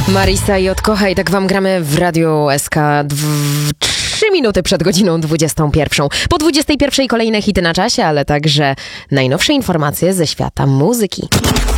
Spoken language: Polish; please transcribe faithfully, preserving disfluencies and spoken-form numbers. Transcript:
Marisa i Odkochaj, tak wam gramy w Radiu S K trzy minuty przed godziną dwudziestą pierwszą. Po dwudziestej pierwszej kolejne hity na czasie, ale także najnowsze informacje ze świata muzyki.